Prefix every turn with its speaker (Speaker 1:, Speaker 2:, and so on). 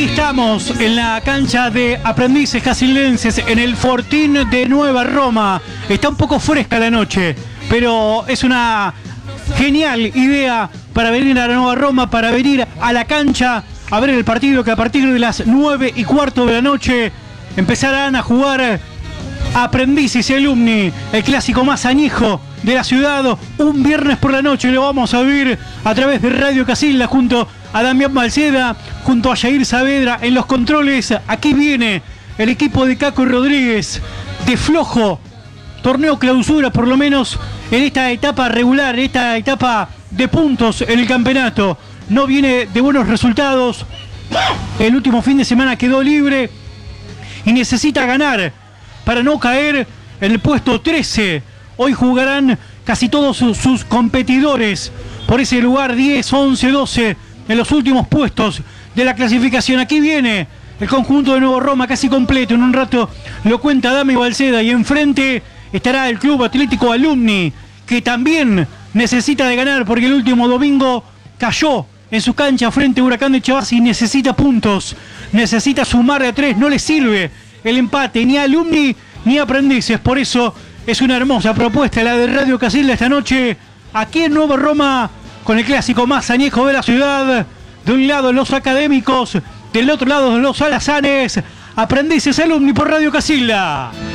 Speaker 1: Aquí estamos en la cancha de Aprendices Casildenses en el Fortín de Nueva Roma. Está un poco fresca la noche, pero es una genial idea para venir a la Nueva Roma, para venir a la cancha a ver el partido que a partir de las 9:15 de la noche empezarán a jugar Aprendices y Alumni, el clásico más añejo de la ciudad. Un viernes por la noche lo vamos a vivir a través de Radio Casilda junto a Damián Balceda, junto a Jair Saavedra en los controles. Aquí viene el equipo de Caco y Rodríguez, de flojo torneo clausura, por lo menos en esta etapa regular, en esta etapa de puntos en el campeonato. No viene de buenos resultados. El último fin de semana quedó libre y necesita ganar para no caer en el puesto 13. Hoy jugarán casi todos sus competidores por ese lugar 10, 11, 12 en los últimos puestos de la clasificación. Aquí viene el conjunto de Nuevo Roma casi completo. En un rato lo cuenta Dami Balceda y enfrente estará el Club Atlético Alumni, que también necesita de ganar porque el último domingo cayó en su cancha frente a Huracán de Chavas y necesita puntos, necesita sumar de a 3, no le sirve el empate ni a Alumni ni a Aprendices. Por eso es una hermosa propuesta la de Radio Casilda esta noche aquí en Nueva Roma, con el clásico más añejo de la ciudad. De un lado los académicos, del otro lado los alazanes. Aprendices Alumni por Radio Casilda.